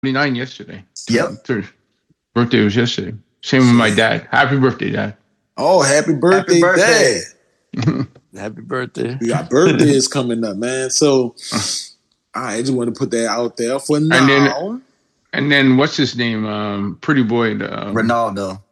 29 yesterday. Yep. Birthday was yesterday. Same with my dad. Happy birthday, Dad. Oh, happy birthday, Dad. Happy birthday. We got birthdays coming up, man. So, I just want to put that out there for now. And then what's his name? Pretty boy. Ronaldo.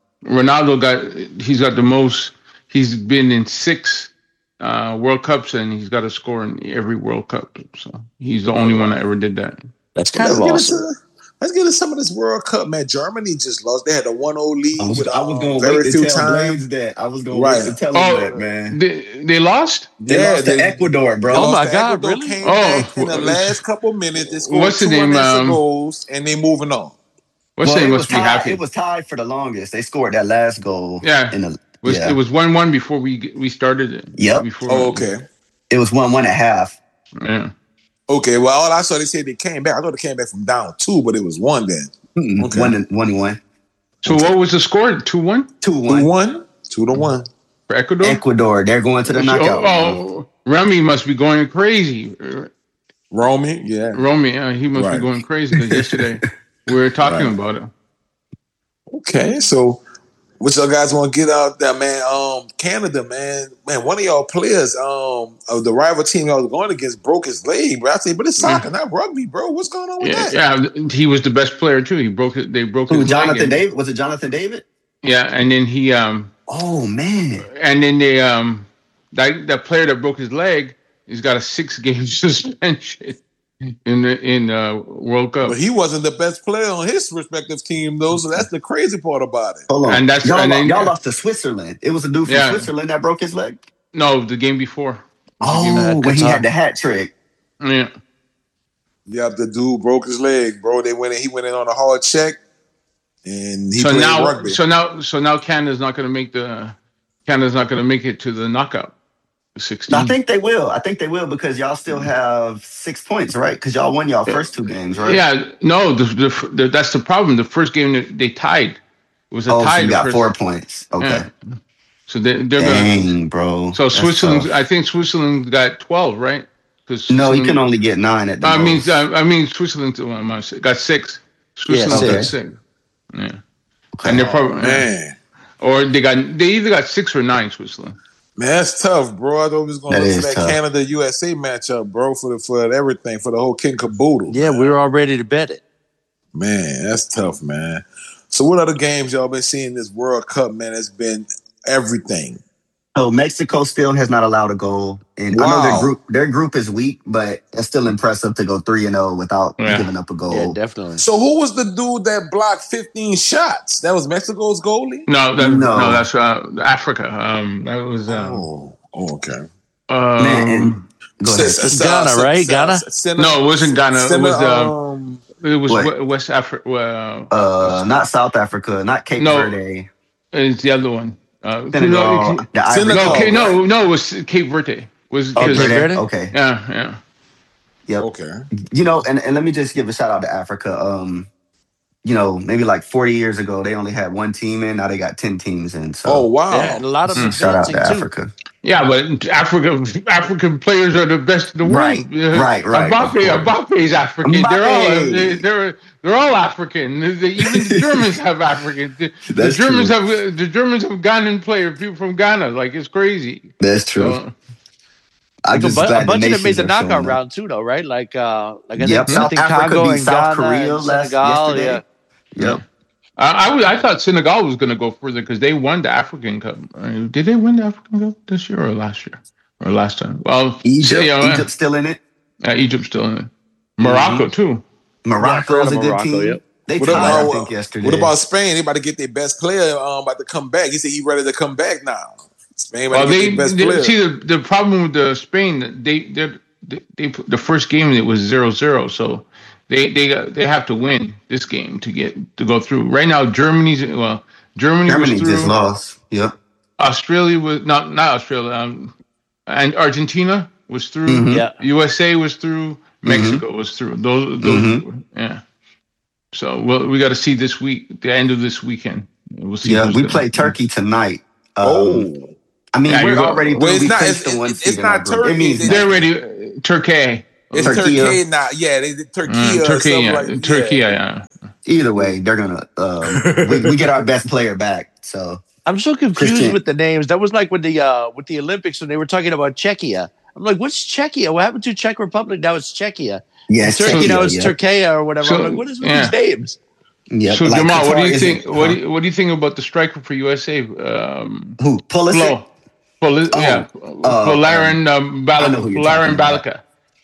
He's got the most. He's been in 6 World Cups, and he's got a score in every World Cup. So he's the only one that ever did that. That's kind of awesome. Let's get into some of this World Cup, man. Germany just lost. They had a 1-0 lead. I was going to wait to tell Blaze that. I was going to wait to tell him that, man. They lost? They lost to Ecuador, bro. Oh, my God, Ecuador really? Came back in the last couple minutes. They scored what's the name? Goals, and they moving on. What's the name? Must be happy. It was tied for the longest. They scored that last goal. Yeah. It was 1-1 before we started it. Yep. Okay. It was 1-1 at half. Yeah. Okay, well, all I saw, they said they came back. I thought they came back from down 2, but it was 1 then. Okay. 1-1. So what was the score? 2-1? 2-1. 2-1. For Ecuador? Ecuador. They're going to the knockout. Remy must be going crazy. Romy, yeah. He must be going crazy because yesterday we were talking about it. Okay, so what y'all guys want to get out there, man? Canada, man, one of y'all players of the rival team y'all was going against broke his leg, bro. I say, but it's soccer, not rugby, bro. What's going on with that? Yeah, he was the best player too. They broke his Jonathan leg. David? Was it Jonathan David? Yeah, and then he oh man. And then they that player that broke his leg, he's got a 6-game suspension in the World Cup. But he wasn't the best player on his respective team, though. So that's the crazy part about it. Hold on. And that's y'all lost to Switzerland. It was a dude from Switzerland that broke his leg. No, the game before. When he had the hat trick. Yeah. Yeah, the dude broke his leg, bro. He went in on a hard check, and he played rugby. So now Canada's not going to make it to the knockout. 16. I think they will. Because y'all still have 6 points, right? Because y'all won y'all first 2 games, right? Yeah. No, that's the problem. The first game they tied. It was a tie. So you got 4 points. Okay. Yeah. So they're Dang, bro. So Switzerland, I think Switzerland got 12, right? No, you can only get 9 at the most. I mean Switzerland got 6. Switzerland got 6. Yeah. Okay. And they're probably or they either got 6 or 9. Switzerland. Man, that's tough, bro. I thought we was going to look for that Canada-USA matchup, bro, for everything, for the whole king caboodle. Yeah, we were all ready to bet it. Man, that's tough, man. So what other games y'all been seeing this World Cup, man? It's been everything. So Mexico still has not allowed a goal. And I know their group is weak, but it's still impressive to go 3-0 without giving up a goal. Yeah, definitely. So who was the dude that blocked 15 shots? That was Mexico's goalie? No, that's Africa. That was okay. Ghana, right? Ghana? No, it wasn't Ghana. It was West Africa. Not South Africa, not Cape Verde. It's the other one. Senegal. No, it was Cape Verde. Cape Verde? Okay. Yeah. Yep. Okay. And let me just give a shout out to Africa. Maybe like 40 years ago, they only had 1 team in. Now they got 10 teams in. So. Oh, wow. Yeah, and a lot of them shout out to Africa. Yeah, but African players are the best in the world. Right. Mbappe is African. They're all African. Even the Germans have African. The Germans have Ghanaian players, people from Ghana. Like, it's crazy. That's true. A bunch of them made the knockout round too, though, right? Like I think South Africa Congo beat and South Ghana Korea and Senegal. yesterday. Yep. I thought Senegal was going to go further because they won the African Cup. Did they win the African Cup this year or last year or last time? Well, Egypt's still in it. Egypt's still in it. Morocco too. Morocco's a good team. Yep. They tied, I think, yesterday. What about Spain? They about to get their best player about to come back. He said he's ready to come back now. Spain about to get their best player. See, the problem with the Spain, they the first game it was 0-0, so they have to win this game to go through. Right now, Germany was through. Just lost. Yep. Australia was not Australia, and Argentina was through. Mm-hmm. Yeah. USA was through. Mexico was through. Those yeah. So we got to see this week, the end of this weekend. We'll see. Yeah, we play Turkey tonight. I mean, we're already through. It's not Turkey. It means they're ready. Turkey. It's Turkey now. Yeah, they did Turkey. Turkey. Yeah. Either way, they're gonna. We get our best player back. So I'm so confused with the names. That was like with the Olympics when they were talking about Czechia. I'm like, what's Czechia? What happened to Czech Republic? Now it's Czechia. Yeah, Turkey now it's Turkey or whatever. So, I'm like, what is with these names? Yeah. So like, Jamal, what do you think? What do you think about the striker for USA? Who? Pulisic. Polarin Balaka.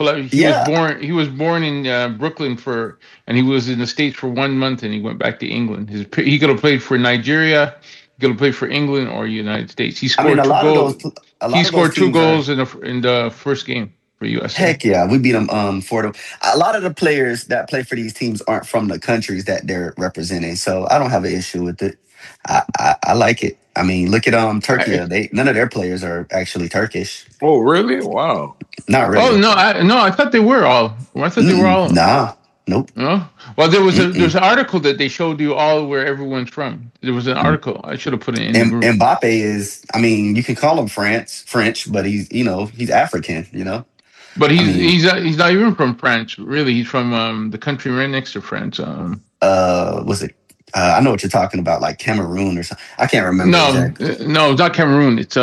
He was born in Brooklyn and he was in the States for 1 month and he went back to England. He could have played for Nigeria, he could have played for England or United States. He scored 2 goals. He scored 2 goals in the first game for USA. Heck yeah, we beat them 4-2. A lot of the players that play for these teams aren't from the countries that they're representing, so I don't have an issue with it. I like it. I mean, look at Turkey. None of their players are actually Turkish. Oh, really? Wow. Not really. Oh no, I thought they were all. I thought they were all. Nah, nope. No. Well, there's an article that they showed you all where everyone's from. There was an article. I should have put it in. Mbappe is. I mean, you can call him French, but he's African. But he's not even from France. Really, he's from the country right next to France. Was it? I know what you're talking about, like Cameroon or something. I can't remember. No, it's not Cameroon. It's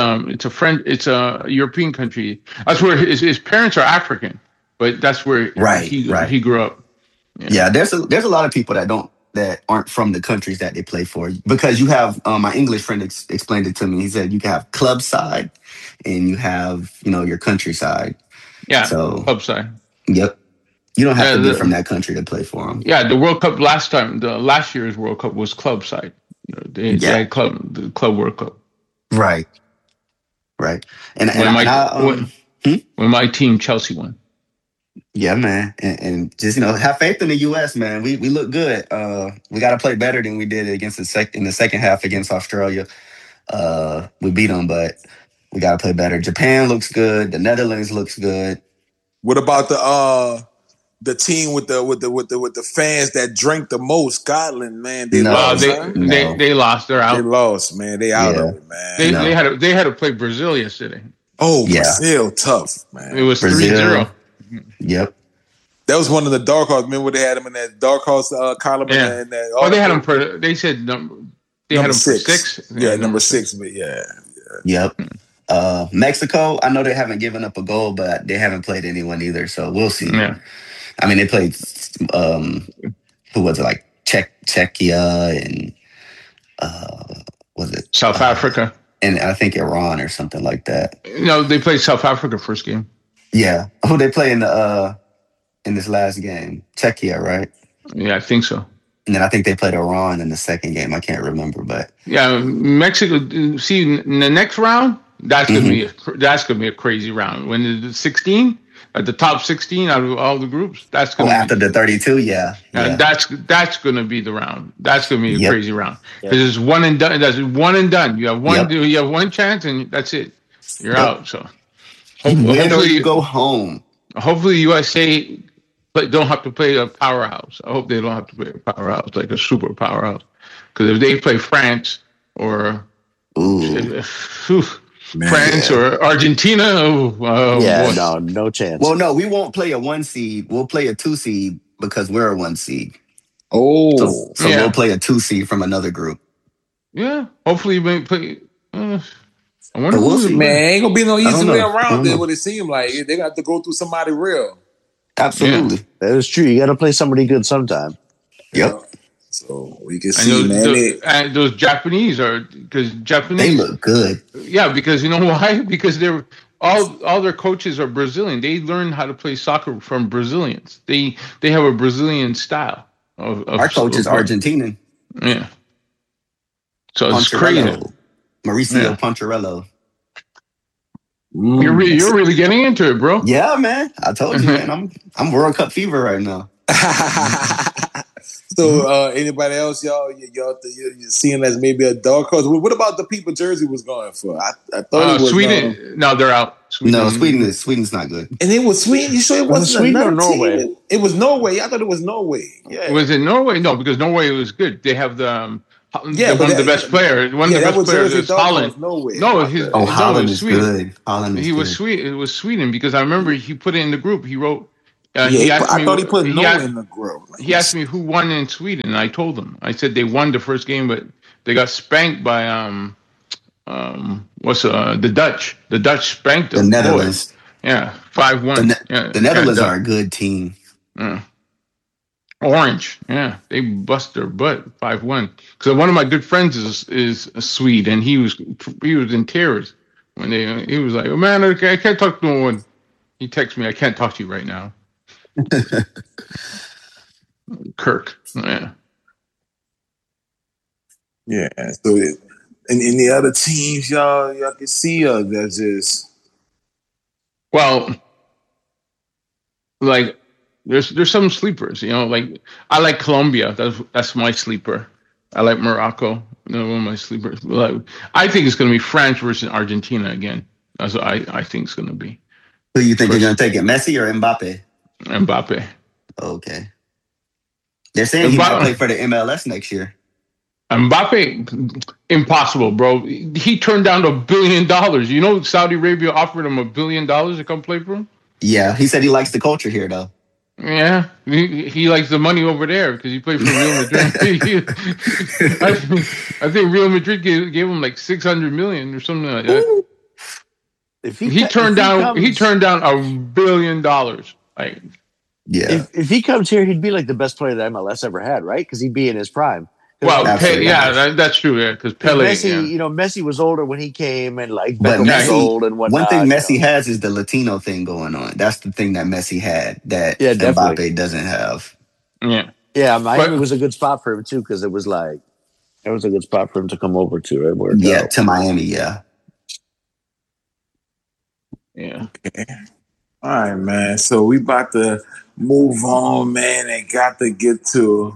a European country. That's where his parents are African, but that's where he grew up. Yeah, there's a lot of people that aren't from the countries that they play for, because you have my English friend explained it to me. He said you can have club side and you have your countryside. Yeah, so club side. Yep. You don't have to be from that country to play for them. Yeah, the World Cup last year's World Cup was club side. They had the club World Cup. Right. And when my team Chelsea won. Yeah, man, and just have faith in the U.S., man. We look good. We got to play better than we did in the second half against Australia. We beat them, but we got to play better. Japan looks good. The Netherlands looks good. What about the team with the fans that drank the most, Scotland, man? They lost. They lost. They're out. They lost, man. They out of it, man. They had to play Brazil yesterday. Oh, yeah. Brazil, tough, man. It was 3-0. Yep. That was one of the dark horse. Remember they had him in that dark horse column? Yeah. They had him for. They said they had him for 6. Yeah, number 6. But yeah. Yep. Mexico, I know they haven't given up a goal, but they haven't played anyone either. So we'll see. Yeah. I mean, they played, who was it, like Czechia and, was it? South Africa. And I think Iran or something like that. No, they played South Africa first game. Yeah. Who they play in this last game? Czechia, right? Yeah, I think so. And then I think they played Iran in the second game. I can't remember, but. Yeah, Mexico, see, in the next round, that's gonna be a crazy round. When the 16, at the top 16 out of all the groups, that's gonna after the 32, yeah. That's gonna be the round. That's gonna be a crazy round because it's one and done. That's one and done. You have one. You have one chance, and that's it. You're out. So hopefully you go home. Hopefully USA don't have to play a powerhouse. I hope they don't have to play a powerhouse like a super powerhouse. Because if they play France or France or Argentina. No chance. Well, no, we won't play a 1 seed. We'll play a 2 seed because we're a 1 seed. Oh, so we'll play a 2 seed from another group. Yeah, hopefully we play. I wonder ain't gonna be no easy way around it. What it seems like they got to go through somebody real. Absolutely, that is true. You got to play somebody good sometime. Yep. So we can see, and those Japanese they look good. Yeah, because you know why? Because they're all their coaches are Brazilian. They learn how to play soccer from Brazilians. They have a Brazilian style. Our coach is Argentinian. Yeah. So it's crazy. Mauricio Poncherello. You're really getting into it, bro. Yeah, man. I told you, man. I'm World Cup fever right now. So, anybody else, y'all seeing as maybe a dark horse? What about the people Jersey was going for? I thought it was Sweden. No, they're out. Sweden's not good. And it was Sweden. You sure it wasn't Sweden or Norway? It was Norway. I thought it was Norway. Yeah. Was it Norway? No, because Norway was good. They have one of the best players. One of the best players is Holland. Holland is good. Holland is good. It was Sweden because I remember he put it in the group. He wrote I thought he put Noah in the grill. He asked me who won in Sweden, and I told him. I said they won the first game, but they got spanked by the Dutch. The Dutch spanked them. The Netherlands. Boy. Yeah, 5-1. The Netherlands are a good team. Orange, yeah, they bust their butt 5-1. Because one of my good friends is a Swede, and he was in tears when he was like, "Oh man, I can't talk to no one." He texted me, "I can't talk to you right now." Kirk, yeah. Yeah, so in the other teams, y'all can see that's just like there's some sleepers, like I like Colombia. That's my sleeper. I like Morocco. One of my sleepers. I think it's going to be France versus Argentina again. That's what I think it's going to be. Who you think you're going to take it, Messi or Mbappe? Mbappe. Okay. They're saying he's going to play for the MLS next year. Mbappe, impossible, bro. He turned down $1 billion. Saudi Arabia offered him $1 billion to come play for him? Yeah, he said he likes the culture here, though. Yeah, he likes the money over there because he played for Real Madrid. I think Real Madrid gave him like $600 million or something like that. He turned down $1 billion. Like, yeah, if he comes here, he'd be like the best player that MLS ever had, right? Because he'd be in his prime. Well, that's true. Yeah, because Pele. Messi, Messi was older when he came, and like Beckham was old and whatnot. One thing Messi has is the Latino thing going on. That's the thing that Messi had that Mbappe doesn't have. Yeah, Miami was a good spot for him too because it was a good spot for him to come over to. Right? To Miami. Yeah. Yeah. Okay. All right, man. So we about to move on, man, and got to get to.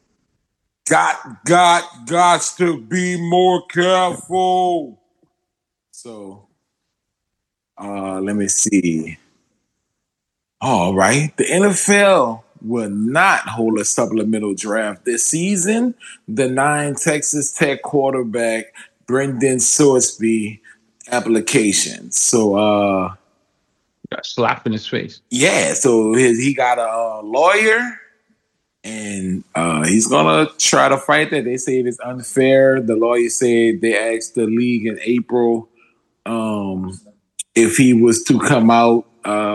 Got to be more careful. So, let me see. All right. The NFL will not hold a supplemental draft this season. The 9 Texas Tech quarterback, Brendan Sorsby, application. So, got slapped in his face. Yeah. So he got a lawyer. And he's going to try to fight that. They say it is unfair. The lawyer said they asked the league in April if he was to come out,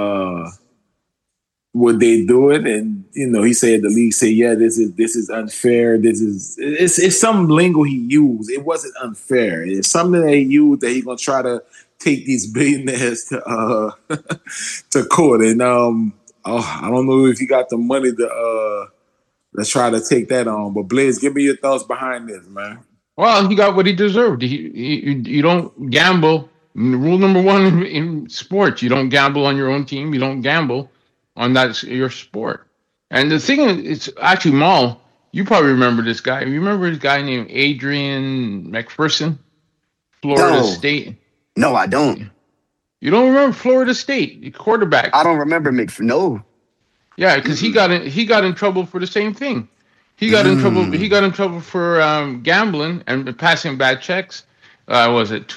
would they do it? And, he said the league said, yeah, this is unfair. It's some lingo he used. It wasn't unfair. It's something that he used that he's going to try to take these billionaires to to court. And I don't know if he got the money to let's try to take that on. But Blaze, give me your thoughts behind this, man. Well, he got what he deserved. You don't gamble. Rule number 1 in sports: you don't gamble on your own team. You don't gamble on your sport. And the thing is, it's actually Maul. You probably remember this guy. You remember this guy named Adrian McPherson, Florida State? No, I don't. You don't remember Florida State quarterback? I don't remember No. Yeah, because he got in trouble for the same thing. He got in trouble. He got in trouble for gambling and passing bad checks. Was it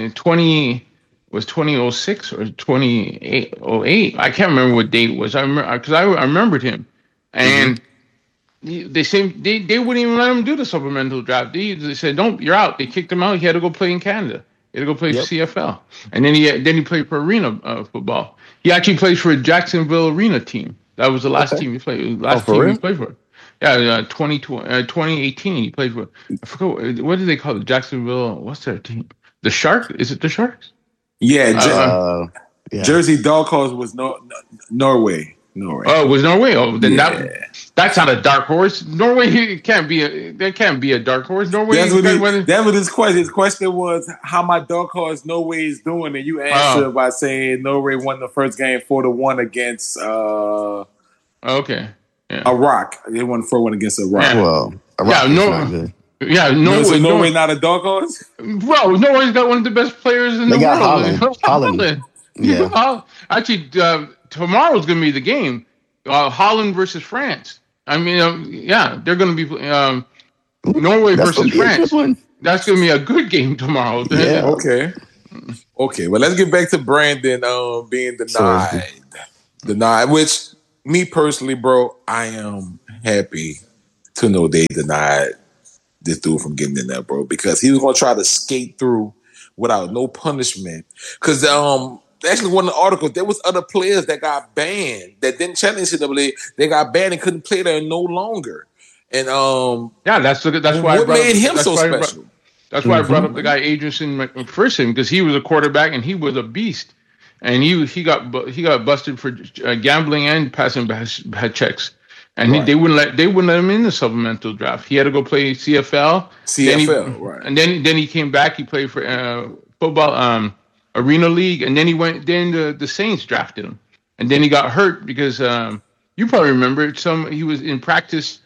2006 or 2008? I can't remember what date it was. I remembered him, and they wouldn't even let him do the supplemental draft. They said, "Don't, you're out." They kicked him out. He had to go play in Canada. He had to go play for CFL, and then he played for arena football. He actually plays for a Jacksonville Arena team. That was the last team he played. He played for. Yeah, 2018 he played for. I forgot what do they call it? Jacksonville. What's their team? The Sharks? Is it the Sharks? Yeah. Jersey Doghorse was Norway. Oh, it was Norway. Oh, then that's not a dark horse. Norway can't be a dark horse. Norway. That was his question. His question was how my dark horse Norway is doing, and you answered by saying Norway won the first game 4-1 against. Okay. Yeah. Iraq. They won 4-1 against Iraq. Yeah. Well, Iraq is not good. Yeah, Norway not a dark horse. Bro, Norway's got one of the best players in the world. Holland. Yeah. Actually, tomorrow's going to be the game. Holland versus France. I mean, they're going to be Norway versus France. That's going to be a good game tomorrow. Yeah. Okay. Well, let's get back to Brandon being denied. Which me personally, bro, I am happy to know they denied this dude from getting in there, bro, because he was gonna try to skate through without no punishment. Because actually, one of the articles, there was other players that got banned that didn't challenge NCAA. They got banned and couldn't play there no longer. And yeah, that's why what made him so special. That's why I brought up the guy Adrian McPherson, because he was a quarterback and he was a beast, and he got busted for gambling and passing bad checks, and they wouldn't let him in the supplemental draft. He had to go play CFL. Right? And then he came back. He played for football Arena League, and then he went. Then the Saints drafted him, and then he got hurt because you probably remember he was in practice.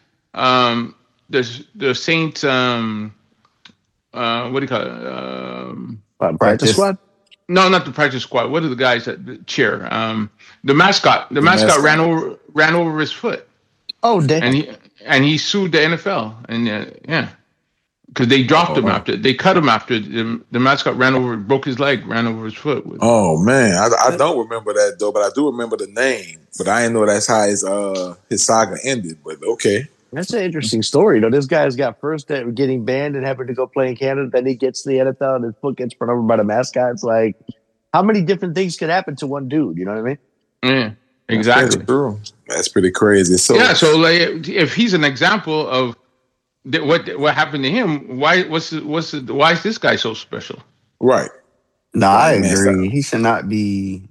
The Saints. What do you call it? Practice squad? No, not the practice squad. What are the guys that cheer? The mascot. The mascot ran over his foot. Oh, damn! And he sued the NFL, and because they dropped him after they cut him after the mascot broke his leg, ran over his foot. Oh man, I don't remember that though, but I do remember the name. But I didn't know that's how his saga ended. But okay. That's an interesting story. This guy's got first getting banned and having to go play in Canada. Then he gets to the NFL and his foot gets run over by the mascot. It's like, how many different things could happen to one dude? You know what I mean? Yeah, exactly. That's true. That's pretty crazy. So like, if he's an example of what happened to him, why is this guy so special? Right. No, I agree. He should not be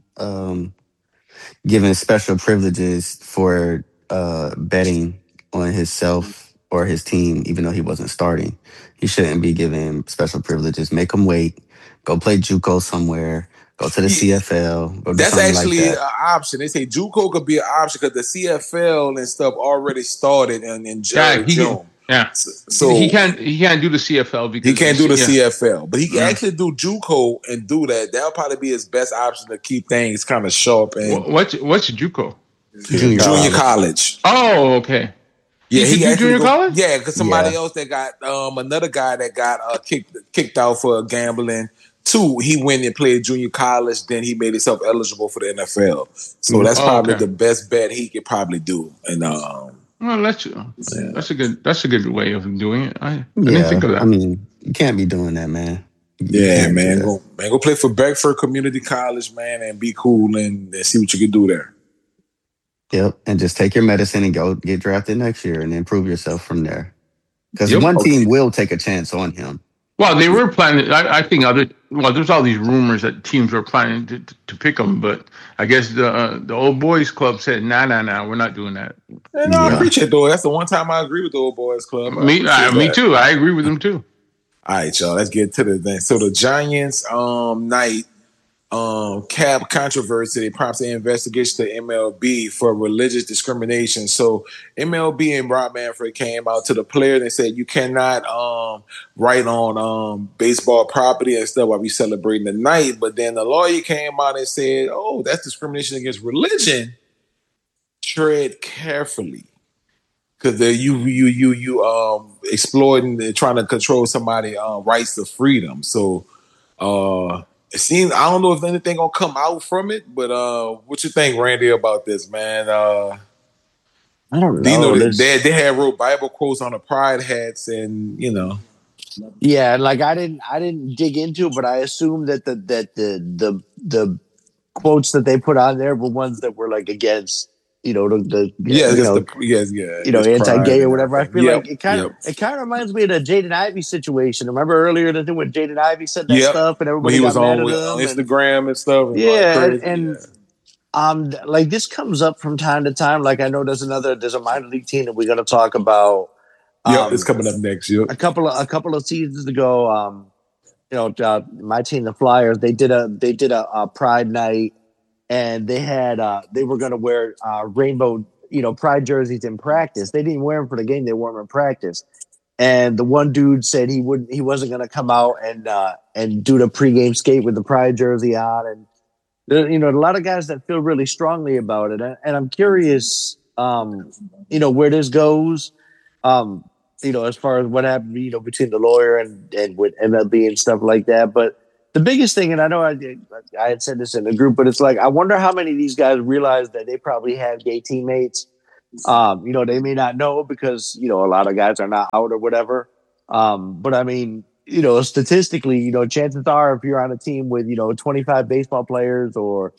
given special privileges for betting on himself or his team, even though he wasn't starting. He shouldn't be given special privileges. Make him wait. Go play JUCO somewhere. Go to the CFL. Go That's actually an option. They say JUCO could be an option because the CFL and stuff already started in June. Yeah. So he can't do the CFL because he can't do the CFL, but he can actually do JUCO and do that. That'll probably be his best option to keep things kind of sharp. And what's JUCO? Junior college. Oh, okay. Yeah, he do junior college. Yeah, because somebody else that got another guy that got kicked out for gambling. 2, he went and played junior college. Then he made himself eligible for the NFL. So that's probably the best bet he could probably do. And well, that's a good way of doing it. I didn't think of that. I mean, you can't be doing that, man. Go play for Beckford Community College, man, and be cool and see what you can do there. Yep, and just take your medicine and go get drafted next year and improve yourself from there. Because one team will take a chance on him. Well, they were planning. I think there's all these rumors that teams were planning to pick him, but I guess the old boys club said, nah, we're not doing that. And I appreciate it, though. That's the one time I agree with the old boys club. Me too. I agree with them too. All right, y'all. Let's get to the thing. So the Giants night cap controversy prompts an investigation to MLB for religious discrimination. So MLB and Rob Manfred came out to the player and said you cannot write on baseball property and stuff while we celebrating the night. But then the lawyer came out and said, "Oh, that's discrimination against religion. Tread carefully." Because you exploiting and trying to control somebody's rights to freedom. So it seems, I don't know if anything gonna come out from it, but what you think, Randy, about this, man? I don't know. They had wrote Bible quotes on the pride hats, and Yeah, like I didn't dig into it, but I assume that the quotes that they put on there were ones that were like against anti-gay or whatever. I feel like it kind of reminds me of the Jaden Ivey situation. Remember earlier that when Jaden Ivey said that stuff and everybody was got mad on at him Instagram and stuff. Like this comes up from time to time. Like I know there's a minor league team that we're going to talk about. It's coming up next year. A couple of seasons ago, my team, the Flyers, they did a Pride night. And they had they were going to wear rainbow, pride jerseys in practice. They didn't wear them for the game; they wore them in practice. And the one dude said he wasn't going to come out and do the pregame skate with the pride jersey on. And a lot of guys that feel really strongly about it. And I'm curious, where this goes. As far as what happened, between the lawyer and with MLB and stuff like that. But the biggest thing, and I know I had said this in the group, but it's like I wonder how many of these guys realize that they probably have gay teammates. They may not know because a lot of guys are not out or whatever. But I mean, statistically, chances are if you're on a team with 25 baseball players or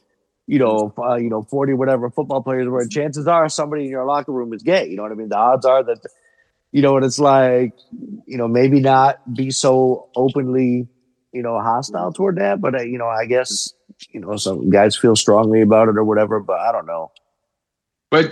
40 whatever football players, where chances are somebody in your locker room is gay. You know what I mean? The odds are that and it's like maybe not be so openly hostile toward that, but I guess some guys feel strongly about it or whatever, but I don't know. But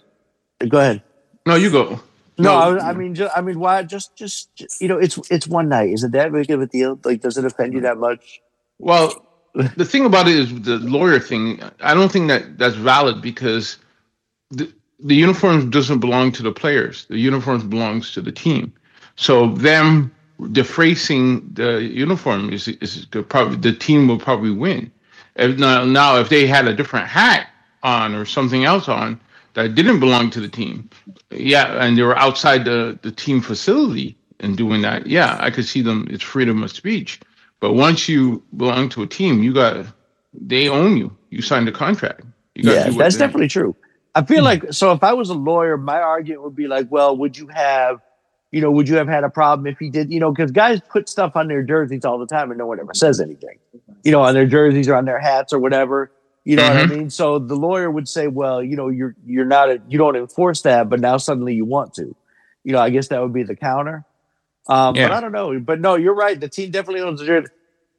go ahead. No, you go. No, I mean, why? Just it's one night. Is it that big of a deal? Like, does it offend you that much? Well, the thing about it is the lawyer thing. I don't think that's valid because the uniform doesn't belong to the players. The uniform belongs to the team. So them defacing the uniform is probably the team will probably win. Now, if they had a different hat on or something else on that didn't belong to the team, and they were outside the team facility and doing that, I could see them. It's freedom of speech. But once you belong to a team, they own you. You signed a contract. That's definitely true. I feel like, so if I was a lawyer, my argument would be like, well, would you have had a problem if he did, because guys put stuff on their jerseys all the time and no one ever says anything, on their jerseys or on their hats or whatever, what I mean? So the lawyer would say, well, you don't enforce that, but now suddenly you want to, I guess that would be the counter. But I don't know, but no, you're right. The team definitely owns the jersey.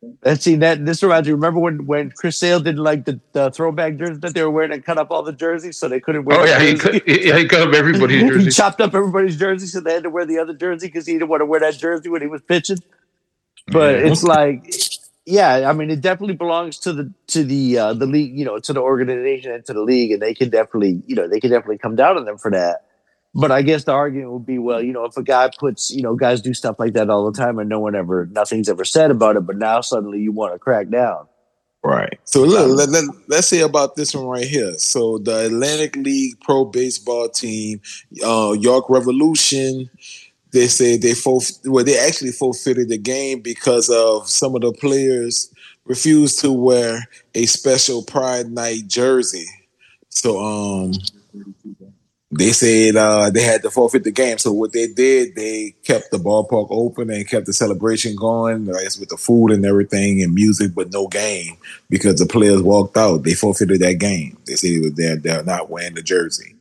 This reminds me. Remember when Chris Sale did like the throwback jerseys that they were wearing and cut up all the jerseys so they couldn't wear? Oh yeah, he cut up everybody's jersey. He chopped up everybody's jersey so they had to wear the other jersey because he didn't want to wear that jersey when he was pitching. But it's like, I mean, it definitely belongs to the league, to the organization and to the league, and they can definitely come down on them for that. But I guess the argument would be, well, if a guy puts, guys do stuff like that all the time and nothing's ever said about it, but now suddenly you want to crack down. Right. So look, let's say about this one right here. So the Atlantic League Pro Baseball team, York Revolution, they say they actually forfeited the game because of some of the players refused to wear a special Pride Night jersey. So they said they had to forfeit the game. So what they did, they kept the ballpark open and kept the celebration going, I guess, with the food and everything and music, but no game because the players walked out. They forfeited that game. They said they're not wearing the jersey.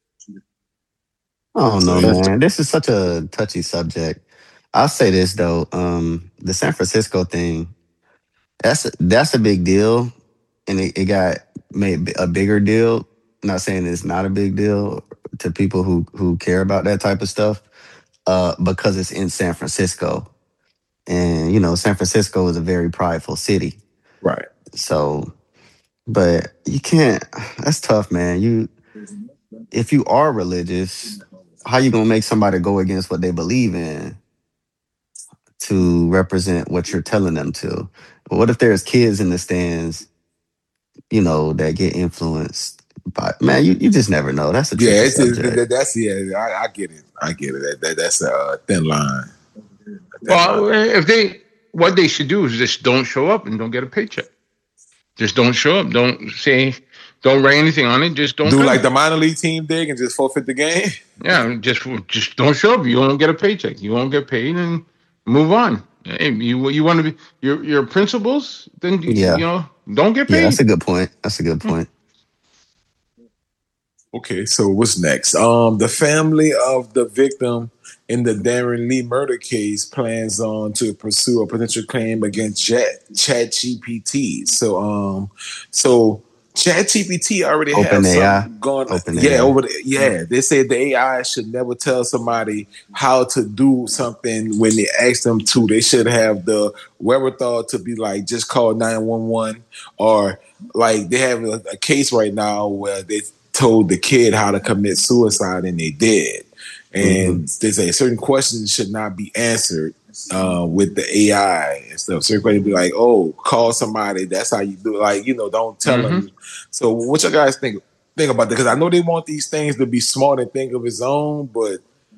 Oh no, man! This is such a touchy subject. I'll say this though: the San Francisco thing, that's a big deal, and it got made a bigger deal. I'm not saying it's not a big deal to people who care about that type of stuff, because it's in San Francisco, and San Francisco is a very prideful city, right? So, but you can't. That's tough, man. If you are religious, how you gonna make somebody go against what they believe in to represent what you're telling them to? What if there's kids in the stands, that get influenced? But man, you just never know. That's a tricky subject. I get it. I get it. That's a thin line. What they should do is just don't show up and don't get a paycheck. Just don't show up. Don't write anything on it. Just don't do like the minor league team did and just forfeit the game. Yeah, just don't show up. You won't get a paycheck. You won't get paid, and move on. Hey, you want to be your principles? Then don't get paid. Yeah, that's a good point. Okay, so what's next? The family of the victim in the Darren Lee murder case plans on to pursue a potential claim against ChatGPT. So ChatGPT already has something going on. They said the AI should never tell somebody how to do something when they ask them to. They should have the wherewithal to be like, just call 911, or like they have a case right now where they told the kid how to commit suicide and they did. And they say certain questions should not be answered with the AI and stuff. Certain questions be like, oh, call somebody. That's how you do it. Like, don't tell them. So what you guys think about that? Because I know they want these things to be smart and think of its own, but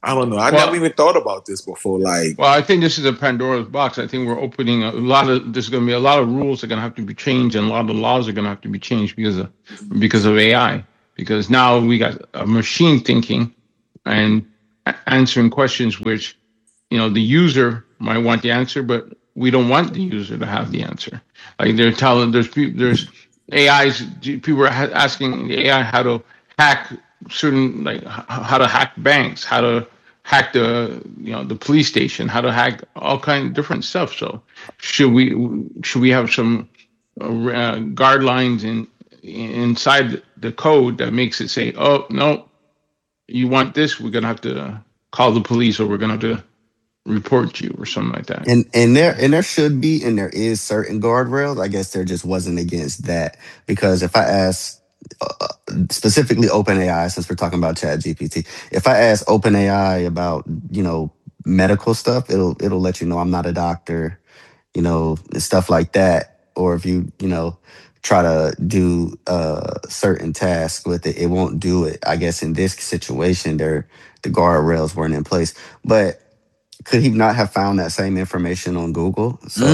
I don't know. I never even thought about this before. Like, well, I think this is a Pandora's box. I think we're opening there's going to be a lot of rules that are going to have to be changed, and a lot of laws are going to have to be changed because of AI. Because now we got a machine thinking and answering questions which, the user might want the answer, but we don't want the user to have the answer. Like they're telling, there's AIs, people are asking the AI how to hack certain, like how to hack banks, how to hack the police station, how to hack all kinds of different stuff. So should we have some guidelines inside the code that makes it say, oh no, you want this, we're gonna have to call the police, or we're gonna have to report you, or something like that. And there should be, and there is certain guardrails. I guess there just wasn't against that, because if I ask specifically OpenAI, since we're talking about ChatGPT, if I ask OpenAI about medical stuff, it'll let you know I'm not a doctor, stuff like that. Or if you try to do certain tasks with it, it won't do it. I guess in this situation, the guardrails weren't in place, but could he not have found that same information on Google? So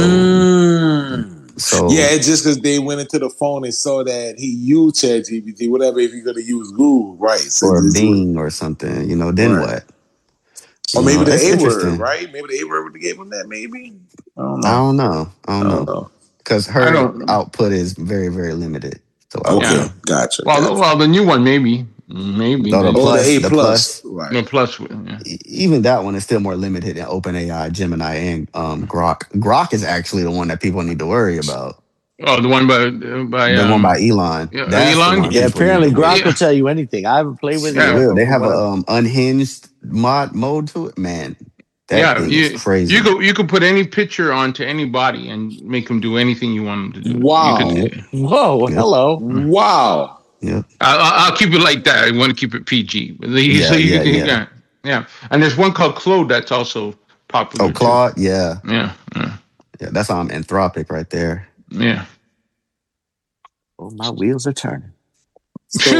yeah, it's just because they went into the phone and saw that he used ChatGPT, whatever. If you're gonna use Google, right? So or Bing or something, then right. What? Or maybe the A word, right? Maybe the A word would have gave him that. Maybe I don't know. Because her output is very, very limited. So gotcha. Well, the new one maybe. The A plus, right? The plus, even that one is still more limited than OpenAI, Gemini, and Grok. Grok is actually the one that people need to worry about. Oh, the one by one by Elon. Elon. Yeah, apparently Grok will tell you anything. I haven't played with it. They have a unhinged mode to it, man. That thing is crazy. You could put any picture onto anybody and make them do anything you want them to do. Wow! Whoa! Yep. Hello! Wow! Yeah, I'll keep it like that. I want to keep it PG. Yeah. And there's one called Claude that's also popular. Oh, Claude, too. Yeah. That's Anthropic right there. Yeah. Oh, my wheels are turning. So,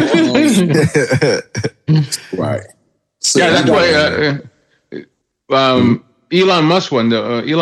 right. So that's why. Elon Musk one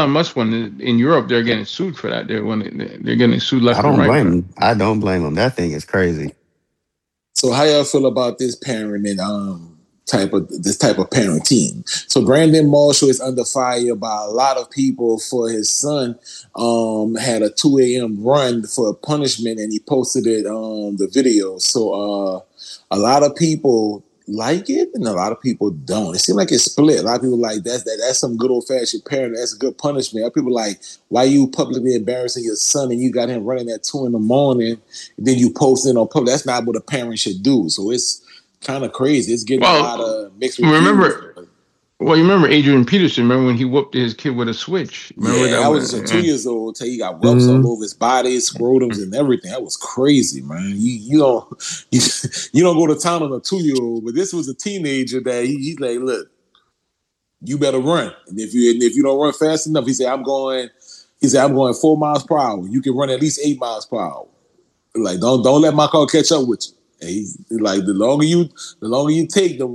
in Europe, they're getting sued for that. They're getting sued left and right. I don't blame them. That thing is crazy. So how y'all feel about this parenting type of parenting? So Brandon Marshall is under fire by a lot of people for his son had a 2 a.m. run for punishment, and he posted it the video. So a lot of people like it and a lot of people don't. It seems like it's split. A lot of people like that's some good old fashioned parenting. That's a good punishment. Other people like, why you publicly embarrassing your son and you got him running at 2 a.m. and then you post it on public. That's not what a parent should do. So it's kind of crazy. It's getting a lot of mixed reviews. You remember Adrian Peterson? Remember when he whooped his kid with a switch? Remember that was just 2 years old till he got whelps all over his body, scrotums, and everything. That was crazy, man. You don't go to town on a 2-year-old, but this was a teenager that he's like, look, you better run, and if you don't run fast enough, he said I'm going 4 miles per hour. You can run at least 8 miles per hour. Like don't let my car catch up with you. And he's like, the longer you take, the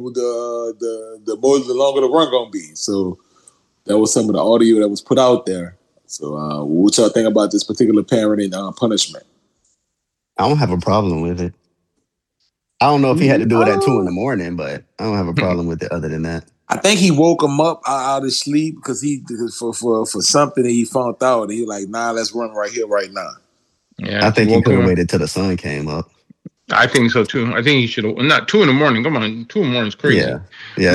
longer the run gonna be. So that was some of the audio that was put out there. So what y'all think about this particular parenting punishment? I don't have a problem with it. I don't know if he had to do it at 2 a.m, but I don't have a problem with it other than that. I think he woke him up out of sleep because for something that he found out. And he like, nah, let's run right here, right now. Yeah, I think he could have waited till the sun came up. I think so too. I think he should have not 2 a.m. Come on, 2 a.m. is crazy. Yeah.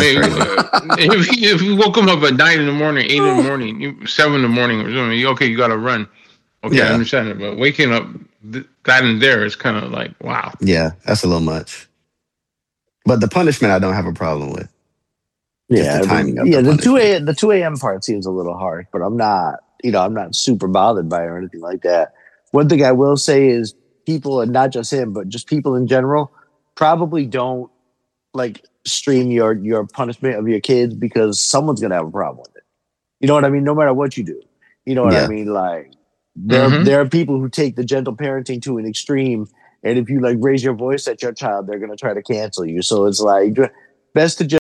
If you woke him up at 9 a.m, 8 a.m, 7 a.m, or something, okay, you got to run. Okay, I understand it, but waking up that in there is kind of like, wow. Yeah, that's a little much. But the punishment, I don't have a problem with. Yeah, the timing of the 2 a.m. part seems a little harsh, but I'm not super bothered by it or anything like that. One thing I will say is, people, and not just him, but just people in general, probably don't like stream your punishment of your kids because someone's gonna have a problem with it. You know what I mean? No matter what you do. You know what I mean? Like there are people who take the gentle parenting to an extreme, and if you like raise your voice at your child, they're gonna try to cancel you. So it's like best to just